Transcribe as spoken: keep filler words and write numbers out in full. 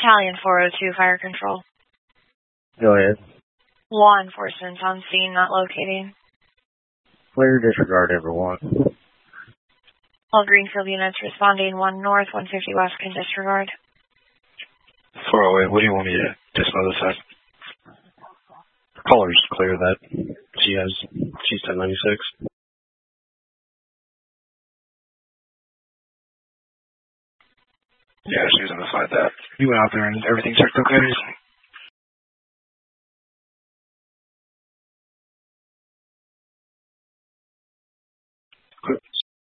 Italian four oh two, fire control. Go ahead. Law enforcement on scene, not locating. Clear, disregard everyone. All Greenfield units responding, one north, one fifty west can disregard. four oh eight, what do you want me to dismount this at? Caller's clear that she has, she's ten ninety-six. Yeah, she was notified that. You went out there and everything checked okay?